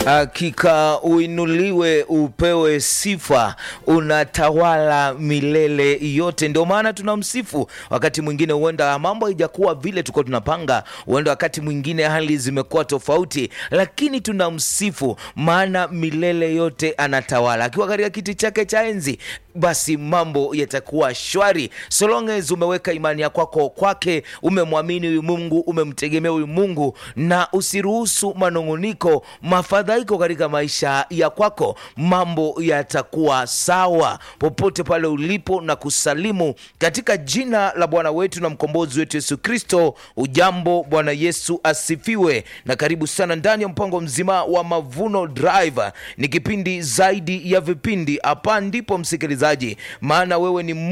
Hakika uinuliwe, upewe sifa, unatawala milele yote. Ndio maana tunamsifu. Wakati mwingine huenda mambo haijakuwa vile tulikuwa tunapanga, huenda wakati mwingine hali zimekuwa tofauti, lakini tunamsifu maana milele yote anatawala. Akiwa katika kiti chake cha enzi, basi mambo yatakuwa shwari. So long as umeweka imani yako kwake, umemwamini huyu Mungu, umemtegemea huyu Mungu, na usiruhusu manunguniko, mafadhaiko katika maisha ya kwako, mambo yatakuwa sawa. Popote pale ulipo na kusalimu katika jina la Bwana wetu na mkombozi wetu Yesu Kristo. Ujambo, Bwana Yesu asifiwe, na karibu sana ndani ya mpango mzima wa Mavuno Drive. Ni kipindi zaidi ya vipindi. Hapa ndipo msikilizaji, maana wewe ni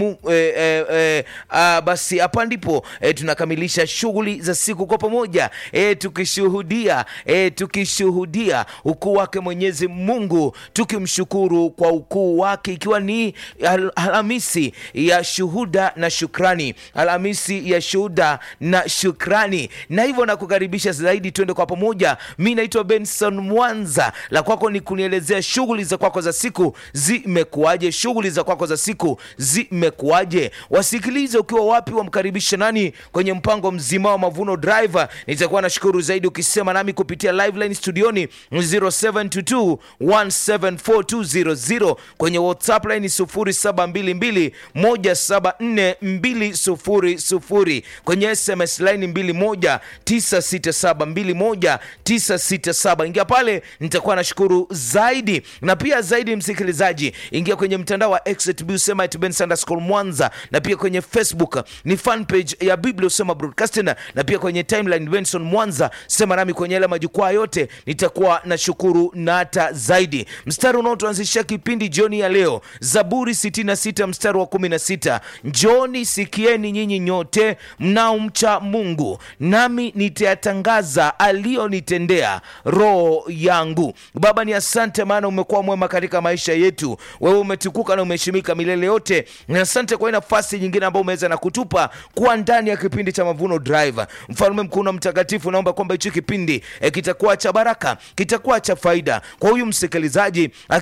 basi hapa ndipo tunakamilisha shughuli za siku kwa pamoja, tukishuhudia ukuu wake Mwenyezi Mungu, tukimshukuru kwa ukuu wake, ikiwa ni Alhamisi ya shuhuda na shukrani, Alhamisi ya shuhuda na shukrani. Na hivyo nakukaribisha zaidi, twende kwa pamoja. Mimi naitwa Benson Mwanza. La kwako ni kunielezea shughuli za kwako za siku zimekuaje, shughuli za kwako za siku zimekuaje. Wasikilize ukiwa wapi, wamkaribisha nani kwenye mpango mzima wa Mavuno Drive. Nitakuwa nashukuru zaidi ukisema nami kupitia live line studioni 0722174200, kwenye WhatsApp line 0722174200, kwenye SMS line 21967 Ingia pale, nitakuwa nashukuru zaidi. Na pia zaidi msikilizaji, ingia kwenye mtandao wa X usema @benson_mwanza, na pia kwenye Facebook ni fan page ya Biblia Usema Broadcasting, na pia kwenye timeline Benson Mwanza. Sema nami kwenye yale majukwaa yote, nitakuwa na shukuru na hata zaidi. Mstari unaotuanzisha kipindi jioni ya leo, Zaburi 66 mstari wa 16: Njooni sikieni nyinyi nyote mnaomcha Mungu, nami nitayatangaza alionitendea roho yangu. Baba, ni asante maana umekuwa mwema katika maisha yetu. Wewe umetukuka na umeheshimika milele yote. Ni asante kwa nafasi nyingine ambayo umeweza na kutupa kuwa ndani ya kipindi cha Mavuno Drive. Mfalme mkuu na mtakatifu, naomba kwamba hicho kipindi kitakuwa cha baraka, kitakuwa cha faida kwa huyu msikilizaji.